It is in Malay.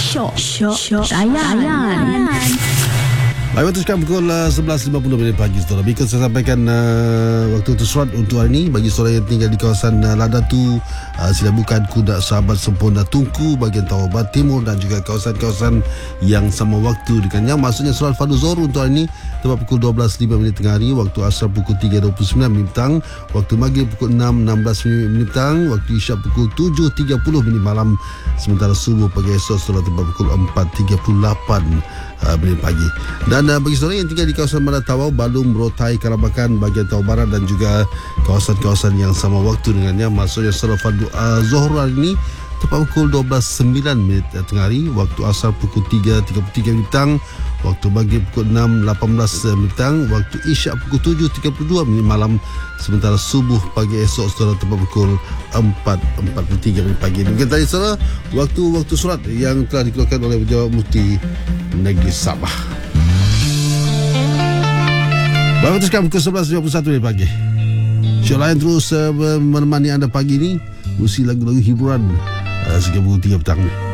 Syok Layan. Baik, waktu sekarang pukul 11.50 pagi, saudara. Berikut saya sampaikan waktu tersurat untuk hari ini bagi saudara yang tinggal di kawasan Ladatu, Silabukan, Kudak, Sahabat, Sempurna, Tungku, bahagian Taubat Timur dan juga kawasan-kawasan yang sama waktu dengannya. Maksudnya solat fardu zuhur untuk hari ini tepat pukul 12.05 tengah hari, waktu asar pukul 3.29 petang, waktu maghrib pukul 6.16 petang, waktu isyak pukul 7.30 malam, sementara subuh pagi esok saudara tepat pukul 4.38 pagi. Dan bagi saudara yang tinggal di kawasan Malatawau, Balung, Merotai, Karabakan, bahagian Tawau Barat dan juga kawasan-kawasan yang sama waktu dengannya, maksudnya solat fardu zuhur hari ini tepat pukul 12.09 tengah hari, waktu asar pukul 3.33 petang, waktu maghrib pukul 6.18 petang, waktu isyak pukul 7.32 malam, sementara subuh pagi esok saudara tepat pukul 4.43 pagi. Demikian tadi saudara waktu surat yang telah dikeluarkan oleh Pejabat Mufti Negeri Sabah. Baru teruskan pukul 11.51 pagi. Syok Layan terus menemani anda pagi ini, musik lagu-lagu hiburan sehingga pukul 3 petang.